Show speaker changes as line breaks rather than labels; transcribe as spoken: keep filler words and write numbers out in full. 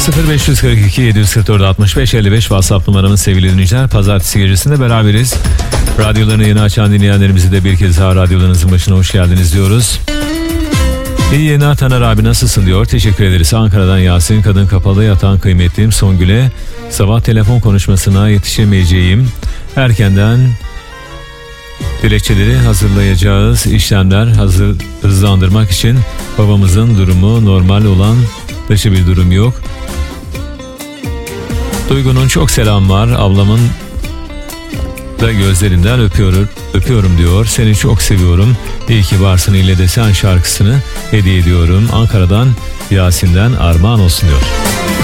sıfır beş kırk iki yedi kırk dört altmış beş elli beş WhatsApp numaramız sevgili dinleyiciler. Pazartesi gecesinde beraberiz. Radyolarını yeni açan dinleyenlerimizi de bir kez daha radyolarınızın başına hoş geldiniz diyoruz. İyi yayınlar Taner abi, nasılsın diyor. Teşekkür ederiz. Ankara'dan Yasin. Kadın kapalı yatan kıymetlim Songül'e sabah telefon konuşmasına yetişemeyeceğim. Erkenden dilekçeleri hazırlayacağız. İşlemler hazır hızlandırmak için babamızın durumu normal olan dışı bir durum yok. Duygu'nun çok selam var. Ablamın da gözlerinden öpüyorum, öpüyorum diyor. Seni çok seviyorum. İyi ki varsın ile de sen şarkısını hediye ediyorum. Ankara'dan Yasin'den armağan olsun diyor.